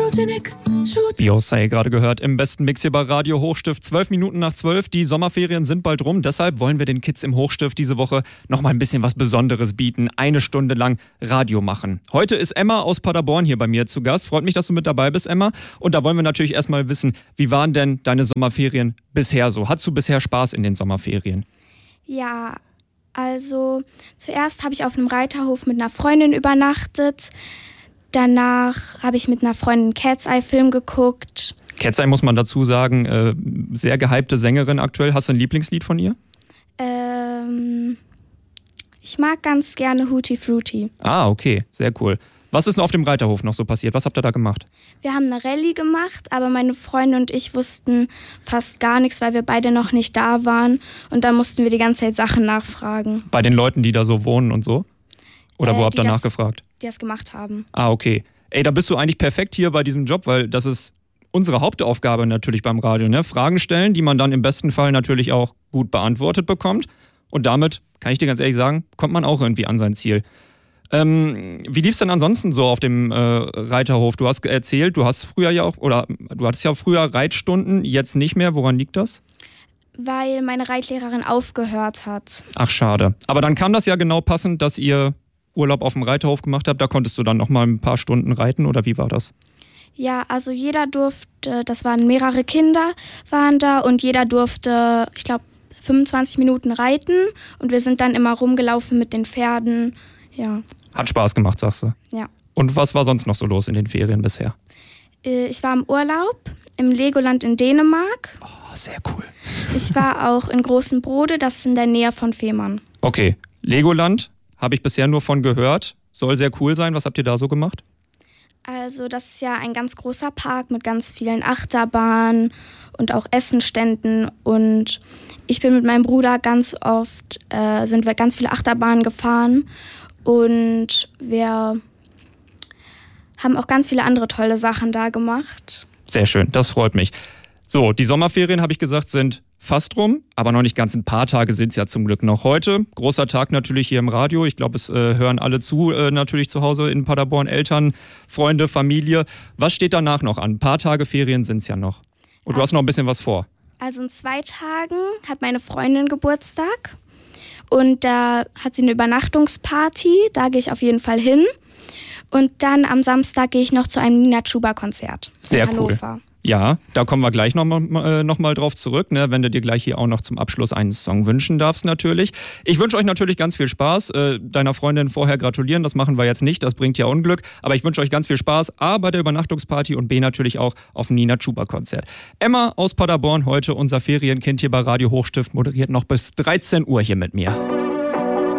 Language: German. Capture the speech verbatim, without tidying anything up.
Beyoncé gerade gehört im besten Mix hier bei Radio Hochstift. Zwölf Minuten nach zwölf, die Sommerferien sind bald rum. Deshalb wollen wir den Kids im Hochstift diese Woche noch mal ein bisschen was Besonderes bieten. Eine Stunde lang Radio machen. Heute ist Emma aus Paderborn hier bei mir zu Gast. Freut mich, dass du mit dabei bist, Emma. Und da wollen wir natürlich erstmal wissen, wie waren denn deine Sommerferien bisher so? Hattest du bisher Spaß in den Sommerferien? Ja, also zuerst habe ich auf einem Reiterhof mit einer Freundin übernachtet. Danach habe ich mit einer Freundin Cat's Eye Film geguckt. Cat's Eye muss man dazu sagen, äh, sehr gehypte Sängerin aktuell. Hast du ein Lieblingslied von ihr? Ähm, ich mag ganz gerne Hootie Fruity. Ah, okay, sehr cool. Was ist denn auf dem Reiterhof noch so passiert? Was habt ihr da gemacht? Wir haben eine Rallye gemacht, aber meine Freundin und ich wussten fast gar nichts, weil wir beide noch nicht da waren. Und da mussten wir die ganze Zeit Sachen nachfragen. Bei den Leuten, die da so wohnen und so? Oder äh, wo habt ihr das, nachgefragt? Die das gemacht haben. Ah, okay. Ey, da bist du eigentlich perfekt hier bei diesem Job, weil das ist unsere Hauptaufgabe natürlich beim Radio, ne? Fragen stellen, die man dann im besten Fall natürlich auch gut beantwortet bekommt. Und damit, kann ich dir ganz ehrlich sagen, kommt man auch irgendwie an sein Ziel. Ähm, wie lief's denn ansonsten so auf dem äh, Reiterhof? Du hast erzählt, du hast früher ja auch, oder du hattest ja auch früher Reitstunden, jetzt nicht mehr. Woran liegt das? Weil meine Reitlehrerin aufgehört hat. Ach, schade. Aber dann kam das ja genau passend, dass ihr Urlaub auf dem Reiterhof gemacht habt. Da konntest du dann noch mal ein paar Stunden reiten, oder wie war das? Ja, also jeder durfte, das waren mehrere Kinder, waren da und jeder durfte, ich glaube, fünfundzwanzig Minuten reiten und wir sind dann immer rumgelaufen mit den Pferden, ja. Hat Spaß gemacht, sagst du? Ja. Und was war sonst noch so los in den Ferien bisher? Ich war im Urlaub im Legoland in Dänemark. Oh, sehr cool. Ich war auch in Großen Brode, das ist in der Nähe von Fehmarn. Okay, Legoland habe ich bisher nur von gehört. Soll sehr cool sein. Was habt ihr da so gemacht? Also das ist ja ein ganz großer Park mit ganz vielen Achterbahnen und auch Essenständen. Und ich bin mit meinem Bruder ganz oft, äh, sind wir ganz viele Achterbahnen gefahren. Und wir haben auch ganz viele andere tolle Sachen da gemacht. Sehr schön, das freut mich. So, die Sommerferien, habe ich gesagt, sind fast rum, aber noch nicht ganz. Ein paar Tage sind es ja zum Glück noch. Heute, großer Tag natürlich hier im Radio. Ich glaube, es äh, hören alle zu, äh, natürlich zu Hause in Paderborn. Eltern, Freunde, Familie. Was steht danach noch an? Ein paar Tage Ferien sind es ja noch. Und du hast noch ein bisschen was vor. Also in zwei Tagen hat meine Freundin Geburtstag. Und da hat sie eine Übernachtungsparty. Da gehe ich auf jeden Fall hin. Und dann am Samstag gehe ich noch zu einem Nina Chuba-Konzert in Hannover. Cool. Ja, da kommen wir gleich nochmal äh, noch mal drauf zurück, ne, wenn du dir gleich hier auch noch zum Abschluss einen Song wünschen darfst natürlich. Ich wünsche euch natürlich ganz viel Spaß. Äh, deiner Freundin vorher gratulieren, das machen wir jetzt nicht, das bringt ja Unglück. Aber ich wünsche euch ganz viel Spaß, A, bei der Übernachtungsparty und B, natürlich auch auf dem Nina Chuba-Konzert. Emma aus Paderborn, heute unser Ferienkind hier bei Radio Hochstift, moderiert noch bis dreizehn Uhr hier mit mir.